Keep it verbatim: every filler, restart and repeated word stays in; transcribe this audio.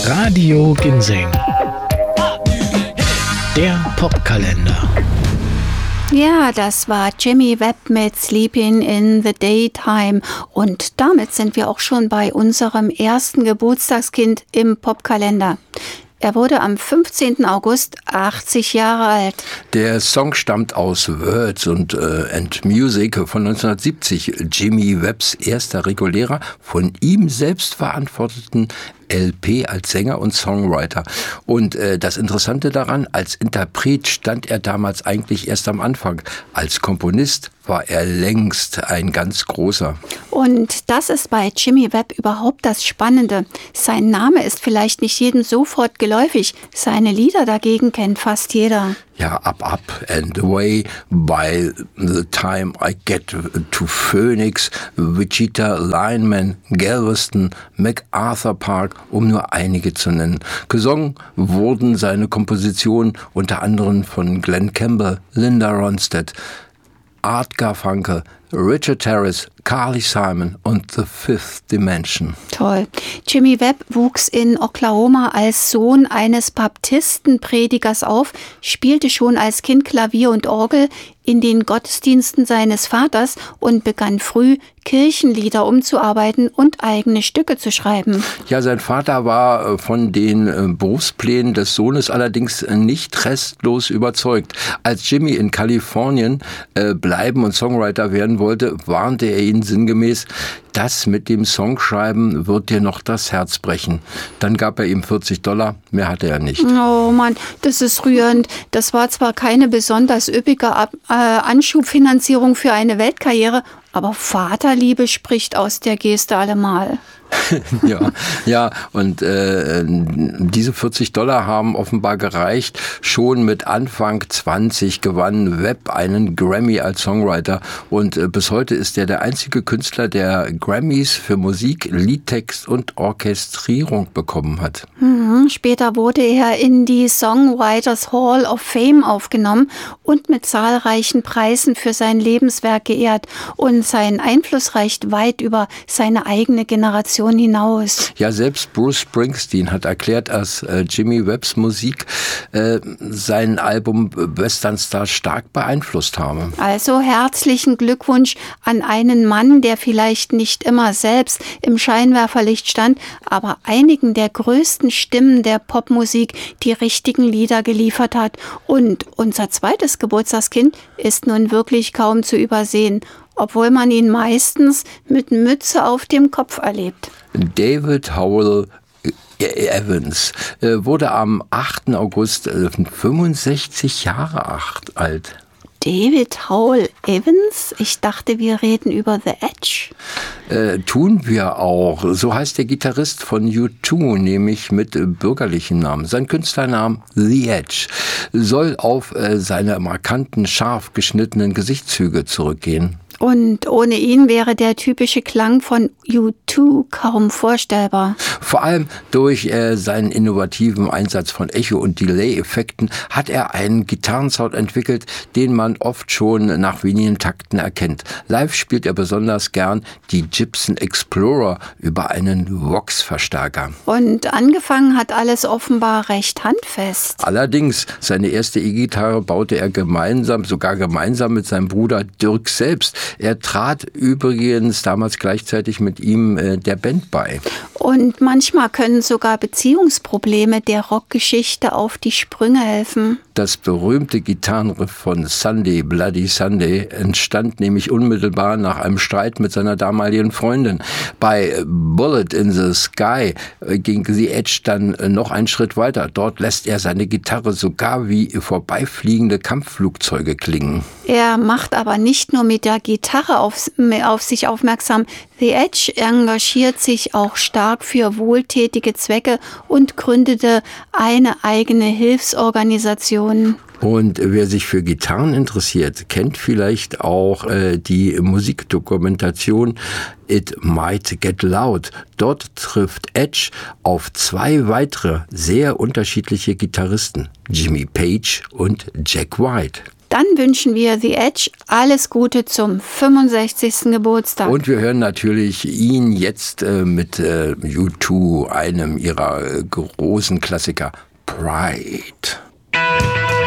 Radio Ginseng, der Popkalender. Ja, das war Jimmy Webb mit Sleeping in the Daytime. Und damit sind wir auch schon bei unserem ersten Geburtstagskind im Popkalender. Er wurde am fünfzehnten August achtzig Jahre alt. Der Song stammt aus Words und, äh, and Music von neunzehnhundertsiebzig. Jimmy Webbs erster regulärer, von ihm selbst verantworteten L P als Sänger und Songwriter. Und äh, das Interessante daran, als Interpret stand er damals eigentlich erst am Anfang. Als Komponist war er längst ein ganz großer. Und das ist bei Jimmy Webb überhaupt das Spannende. Sein Name ist vielleicht nicht jedem sofort geläufig. Seine Lieder dagegen kennt fast jeder. Ja, Up, Up and Away, By the Time I Get to Phoenix, Wichita Lineman, Galveston, MacArthur Park, um nur einige zu nennen. Gesungen wurden seine Kompositionen unter anderem von Glenn Campbell, Linda Ronstadt, Art Garfunkel, Richard Harris, Carly Simon und The Fifth Dimension. Toll. Jimmy Webb wuchs in Oklahoma als Sohn eines Baptistenpredigers auf, spielte schon als Kind Klavier und Orgel in den Gottesdiensten seines Vaters und begann früh, Kirchenlieder umzuarbeiten und eigene Stücke zu schreiben. Ja, sein Vater war von den Berufsplänen des Sohnes allerdings nicht restlos überzeugt. Als Jimmy in Kalifornien äh, bleiben und Songwriter werden wollte, warnte er ihn sinngemäß: Das mit dem Songschreiben wird dir noch das Herz brechen. Dann gab er ihm vierzig Dollar, mehr hatte er nicht. Oh Mann, das ist rührend. Das war zwar keine besonders üppige Ab- äh, Anschubfinanzierung für eine Weltkarriere, aber Vaterliebe spricht aus der Geste allemal. ja, ja, und äh, diese vierzig Dollar haben offenbar gereicht. Schon mit Anfang zwanzig gewann Webb einen Grammy als Songwriter und äh, bis heute ist er der einzige Künstler, der Grammys für Musik, Liedtext und Orchestrierung bekommen hat. Mhm, später wurde er in die Songwriters Hall of Fame aufgenommen und mit zahlreichen Preisen für sein Lebenswerk geehrt. Und sein Einfluss reicht weit über seine eigene Generation hinaus. Ja, selbst Bruce Springsteen hat erklärt, dass äh, Jimmy Webbs Musik äh, sein Album Western Star stark beeinflusst habe. Also herzlichen Glückwunsch an einen Mann, der vielleicht nicht immer selbst im Scheinwerferlicht stand, aber einigen der größten Stimmen der Popmusik die richtigen Lieder geliefert hat. Und unser zweites Geburtstagskind ist nun wirklich kaum zu übersehen, obwohl man ihn meistens mit Mütze auf dem Kopf erlebt. David Howell Evans wurde am achten August fünfundsechzig Jahre alt. David Howell Evans? Ich dachte, wir reden über The Edge. Äh, tun wir auch. So heißt der Gitarrist von U zwei, nämlich mit äh, bürgerlichem Namen. Sein Künstlername The Edge soll auf äh, seine markanten, scharf geschnittenen Gesichtszüge zurückgehen. Und ohne ihn wäre der typische Klang von U zwei kaum vorstellbar. Vor allem durch äh, seinen innovativen Einsatz von Echo- und Delay-Effekten hat er einen Gitarrensound entwickelt, den man oft schon nach wenigen Takten erkennt. Live spielt er besonders gern die Gibson Explorer über einen Vox-Verstärker. Und angefangen hat alles offenbar recht handfest. Allerdings, seine erste E-Gitarre baute er gemeinsam, sogar gemeinsam mit seinem Bruder Dirk selbst. Er trat übrigens damals gleichzeitig mit ihm äh, der Band bei. Und manchmal können sogar Beziehungsprobleme der Rockgeschichte auf die Sprünge helfen. Das berühmte Gitarrenriff von Sunday, Bloody Sunday, entstand nämlich unmittelbar nach einem Streit mit seiner damaligen Freundin. Bei Bullet in the Sky ging The Edge dann noch einen Schritt weiter. Dort lässt er seine Gitarre sogar wie vorbeifliegende Kampfflugzeuge klingen. Er macht aber nicht nur mit der Gitarre auf, auf sich aufmerksam. The Edge engagiert sich auch stark für wohltätige Zwecke und gründete eine eigene Hilfsorganisation. Und wer sich für Gitarren interessiert, kennt vielleicht auch äh, die Musikdokumentation It Might Get Loud. Dort trifft Edge auf zwei weitere sehr unterschiedliche Gitarristen, Jimmy Page und Jack White. Dann wünschen wir The Edge alles Gute zum fünfundsechzigsten Geburtstag. Und wir hören natürlich ihn jetzt äh, mit äh, U zwei, einem ihrer äh, großen Klassiker, Pride.